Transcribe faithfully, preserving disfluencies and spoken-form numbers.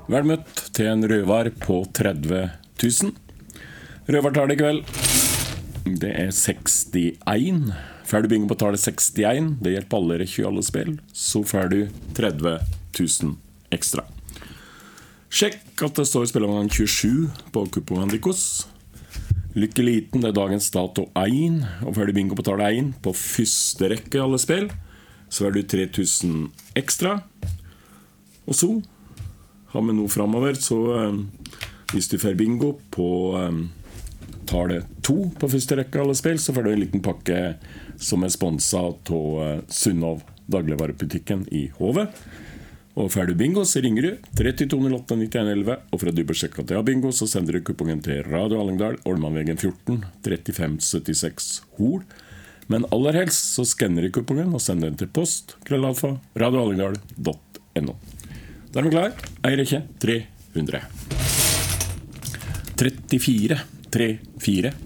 Vel møtt til en røvar på tretti tusen. Røvartallet i kveld, det er sekstien. Får du bingo på tallet sekstien, det hjelper alle reky alle spill, så får du tretti tusen ekstra. Sjekk at det står spillermann tjuesju på kupongen Dikos. Lykke liten, det er dagens dato én, og får du bingo på tallet én på første rekke alle spill, så får du tre tusen ekstra. Og så har vi noe fremover, så um, hvis du får bingo på um, tallet to på første rekke alle spill, så får du en liten pakke som er sponset av uh, Sunnov dagligvarebutikken i Hove. Og får du bingo, så ringer du tre to null åtte ni en elleve, og for å dybersjekke at du har bingo, så sender du kupongen til Radio Hallingdal, Olmanvegen fjorten, trettifem syttiseks Hol. Men aller helst så skanner du kupongen og sender den til post, krøllalfa, radiohallingdal punktum no. Da er vi klar. Eier ikke tre hundre. trettifire tre fire